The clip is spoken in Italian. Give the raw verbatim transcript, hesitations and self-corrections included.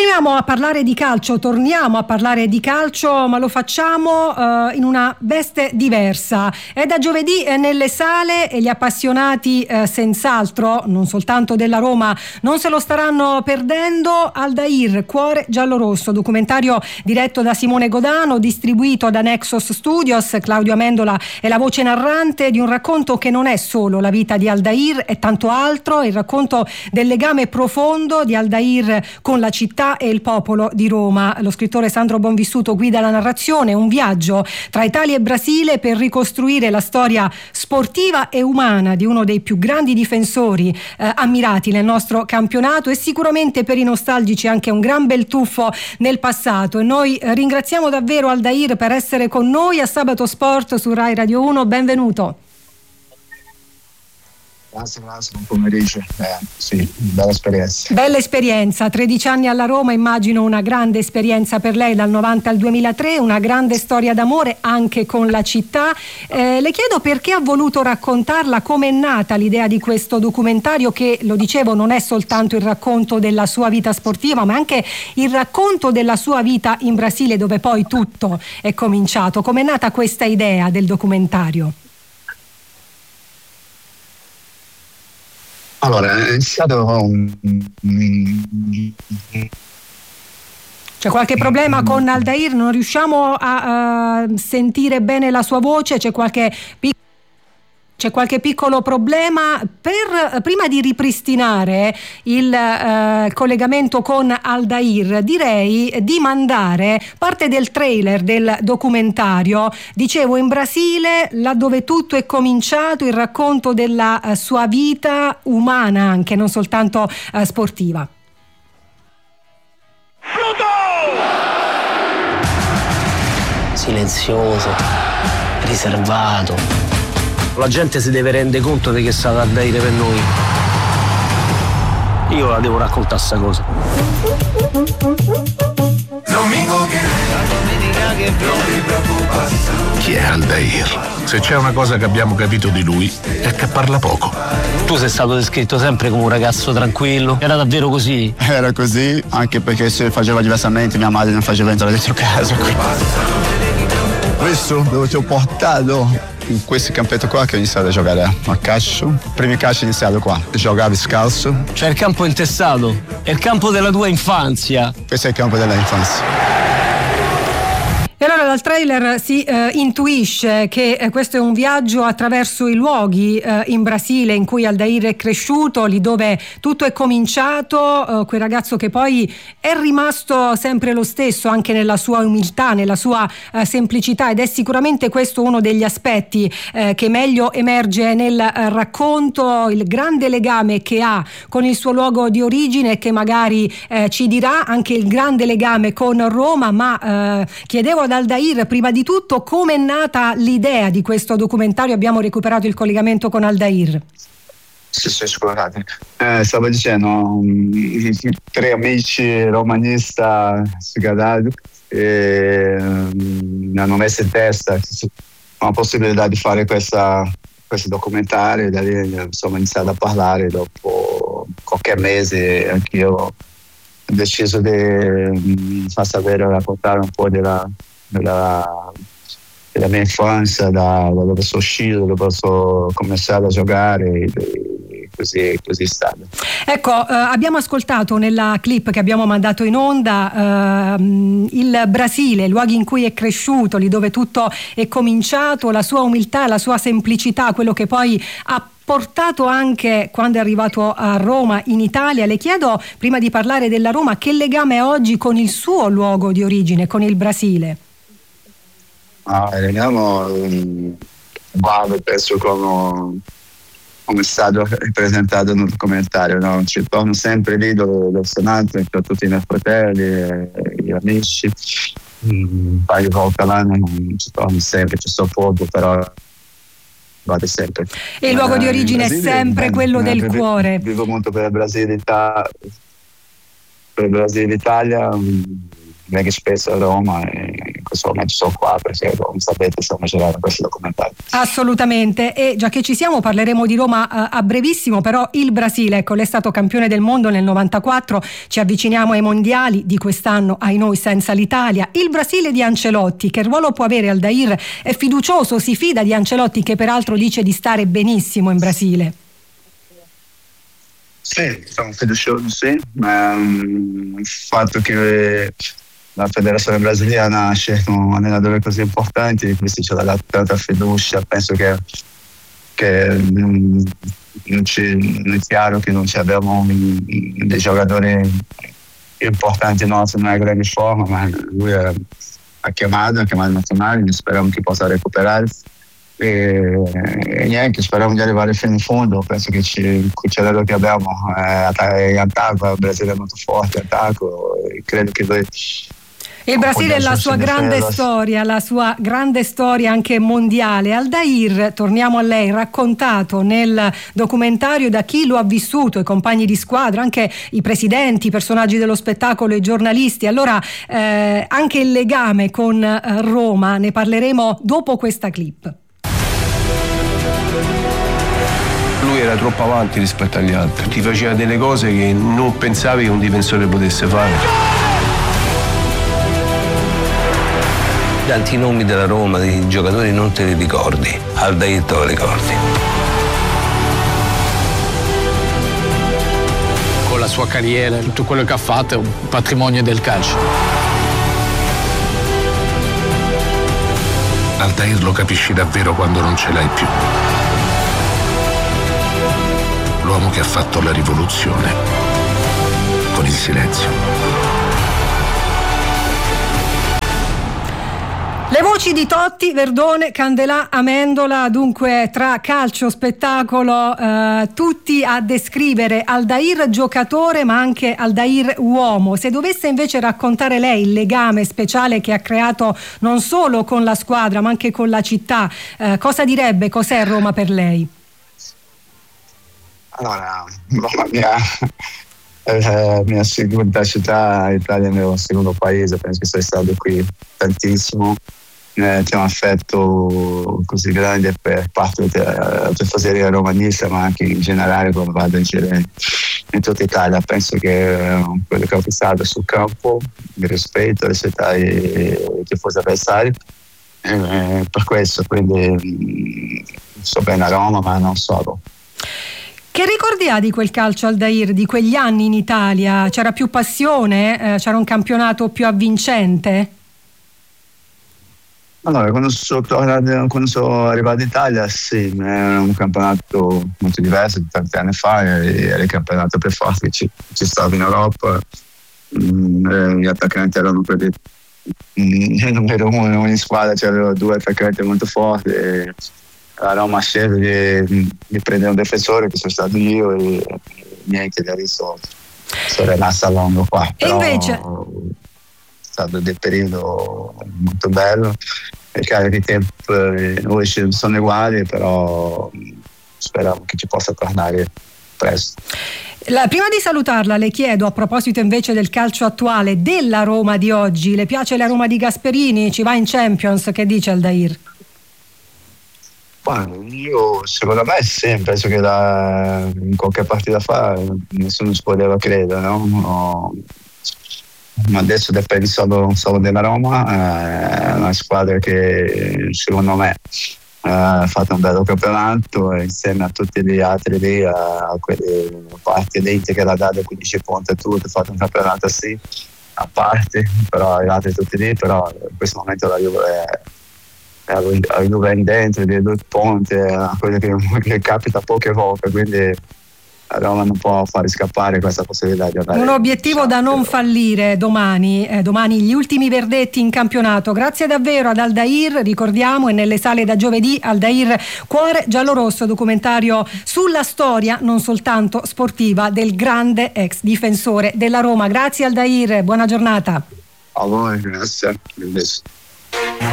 Continuiamo a parlare di calcio, torniamo a parlare di calcio, ma lo facciamo uh, in una veste diversa. È da giovedì eh, nelle sale e gli appassionati eh, senz'altro, non soltanto della Roma, non se lo staranno perdendo. Aldair, Cuore giallorosso, documentario diretto da Simone Godano, distribuito da Nexus Studios. Claudio Amendola è la voce narrante di un racconto che non è solo la vita di Aldair, è tanto altro, il racconto del legame profondo di Aldair con la città e il popolo di Roma. Lo scrittore Sandro Bonvissuto guida la narrazione, un viaggio tra Italia e Brasile per ricostruire la storia sportiva e umana di uno dei più grandi difensori eh, ammirati nel nostro campionato, e sicuramente per i nostalgici anche un gran bel tuffo nel passato. E noi eh, ringraziamo davvero Aldair per essere con noi a Sabato Sport su Rai Radio uno. Benvenuto. Grazie, grazie, buon pomeriggio. Eh, sì, bella esperienza. Bella esperienza, tredici anni alla Roma, immagino una grande esperienza per lei dal novanta al duemilatré, una grande storia d'amore anche con la città. Eh, le chiedo perché ha voluto raccontarla, come è nata l'idea di questo documentario che, lo dicevo, non è soltanto il racconto della sua vita sportiva, ma anche il racconto della sua vita in Brasile, dove poi tutto è cominciato. Come è nata questa idea del documentario? Allora, è iniziato con... C'è qualche problema con Aldair? Non riusciamo a, a sentire bene la sua voce? C'è qualche pic- C'è qualche piccolo problema? Per, prima di ripristinare il eh, collegamento con Aldair, direi di mandare parte del trailer del documentario. Dicevo, in Brasile, laddove tutto è cominciato, il racconto della eh, sua vita umana anche, non soltanto eh, sportiva. Silenzioso, riservato. La gente si deve rendere conto di che è stato Aldair per noi. Io la devo raccontare sta cosa. Chi è Aldair? Se c'è una cosa che abbiamo capito di lui è che parla poco. Tu sei stato descritto sempre come un ragazzo tranquillo. Era davvero così? Era così, anche perché se faceva diversamente mia madre non faceva entrare dentro casa. Questo dove ti ho portato? In questo campetto qua che ho iniziato a giocare a calcio. Il primo calcio è iniziato qua. Giocavo scalzo. Cioè il campo intestato. È il campo della tua infanzia. Questo è il campo della infanzia. E allora dal trailer si eh, intuisce che eh, questo è un viaggio attraverso i luoghi eh, in Brasile in cui Aldair è cresciuto, lì dove tutto è cominciato, eh, quel ragazzo che poi è rimasto sempre lo stesso anche nella sua umiltà, nella sua eh, semplicità, ed è sicuramente questo uno degli aspetti eh, che meglio emerge nel eh, racconto, il grande legame che ha con il suo luogo di origine, che magari eh, ci dirà anche il grande legame con Roma. Ma eh, chiedevo ad Aldair prima di tutto come è nata l'idea di questo documentario. Abbiamo recuperato il collegamento con Aldair. Sì, sì, scusate. Eh, stavo dicendo, um, tre amici romanisti sgadati e um, mi hanno messo in testa la possibilità di fare questa, questo documentario, e da lì insomma ho iniziato a parlare. Dopo qualche mese anch'io ho deciso di far sapere, raccontare un po' della Della, della mia infanzia, da, da dove sono uscito, dove sono cominciato a giocare, e così, così è stato. Ecco, eh, abbiamo ascoltato nella clip che abbiamo mandato in onda eh, il Brasile, luoghi in cui è cresciuto, lì dove tutto è cominciato, la sua umiltà, la sua semplicità, quello che poi ha portato anche quando è arrivato a Roma in Italia. Le chiedo, prima di parlare della Roma, che legame ha oggi con il suo luogo di origine, con il Brasile? Ah, vediamo, guarda, penso come, come è stato presentato nel documentario, no? Ci torno sempre lì dove, dove sono nato, con tutti i miei fratelli, gli amici, un paio di volte all'anno ci torno sempre, ci sto poco, però vado sempre. E il luogo di origine Brasile, è sempre bene, quello del vivo, cuore. Vivo molto per il Brasile, Italia, per il Brasile Italia, vengo spesso a Roma e questo momento sono qua perché, come sapete, stiamo girando questo documentario. Assolutamente, e già che ci siamo parleremo di Roma uh, a brevissimo, però il Brasile, ecco, lei è stato campione del mondo nel novantaquattro, ci avviciniamo ai mondiali di quest'anno, ai noi senza l'Italia. Il Brasile di Ancelotti, che ruolo può avere Aldair? È fiducioso, si fida di Ancelotti, che peraltro dice di stare benissimo in Brasile? Sì, sono fiducioso, sì, ma um, il fatto che la federazione brasiliana ha scelto un allenatore così importante, questi ci ha dato tanta fiducia, penso che, che um, non ci, è chiaro che non abbiamo um, dei giocatori importanti nostri nella grande forma, ma lui ha, ha chiamato, ha chiamato i nazionali, speriamo che possa recuperare. E, e niente, speriamo di arrivare fino in fondo. Penso che ci, il cucciarello che abbiamo è attacco, il Brasile è molto forte, attacco, e credo che noi il Brasile è la sua grande storia, la sua grande storia anche mondiale. Aldair, torniamo a lei, raccontato nel documentario da chi lo ha vissuto, i compagni di squadra, anche i presidenti, i personaggi dello spettacolo, i giornalisti. Allora eh, anche il legame con eh, Roma, ne parleremo dopo questa clip. Lui era troppo avanti rispetto agli altri, ti faceva delle cose che non pensavi che un difensore potesse fare. Tanti nomi della Roma, dei giocatori non te li ricordi, Aldair te lo ricordi. Con la sua carriera, tutto quello che ha fatto è un patrimonio del calcio. Aldair lo capisci davvero quando non ce l'hai più. L'uomo che ha fatto la rivoluzione con il silenzio. Le voci di Totti, Verdone, Candelà, Amendola, dunque tra calcio, spettacolo, eh, tutti a descrivere Aldair giocatore ma anche Aldair uomo. Se dovesse invece raccontare lei il legame speciale che ha creato non solo con la squadra ma anche con la città, eh, cosa direbbe? Cos'è Roma per lei? Allora, Roma mia, eh, mia seconda città, Italia è il mio secondo paese, penso che sono stato qui tantissimo, eh, c'è un affetto così grande per parte della tifoseria romanista, ma anche in generale quando vado in giro in tutta Italia. Penso che eh, quello che ho pensato sul campo, il rispetto, le città e i tifosi avversari, eh, per questo, quindi so bene a Roma, ma non solo. Che ricordi ha di quel calcio, Aldair, di quegli anni in Italia? C'era più passione? Eh, c'era un campionato più avvincente? Allora, quando sono, tornato, quando sono arrivato in Italia, sì, era un campionato molto diverso di tanti anni fa, era il campionato più forte che ci, ci stava in Europa. Mm, gli attaccanti erano quelli mm, numero uno in squadra, c'erano due attaccanti molto forti. E la Roma ha scelto di, di prendere un difensore che sono stato io e niente da risolvere. Sono rimasto a lungo qua. E però invece è stato del periodo molto bello. È chiaro che i tempi noi sono uguali, però speriamo che ci possa tornare presto. La, prima di salutarla le chiedo, a proposito invece del calcio attuale, della Roma di oggi, le piace la Roma di Gasperini? Ci va in Champions? Che dice Aldair? Io secondo me sì, penso che da, in qualche partita fa nessuno ci poteva credere, no? No, ma adesso dipende solo, solo della Roma, è una squadra che secondo me ha fatto un bello campionato insieme a tutti gli altri lì, a quelle parti l'Inter che l'ha dato quindici punti e tutto, ha fatto un campionato sì, a parte, però gli altri tutti lì, però in questo momento la Juve è a Juve in dentro, di due ponti, quello che, che capita poche volte, quindi la Roma non può fare scappare questa possibilità di andare. Un obiettivo da non fallire domani, eh, domani gli ultimi verdetti in campionato. Grazie davvero ad Aldair, ricordiamo, e nelle sale da giovedì Aldair Cuore giallorosso, documentario sulla storia non soltanto sportiva del grande ex difensore della Roma. Grazie Aldair, buona giornata. A voi, grazie.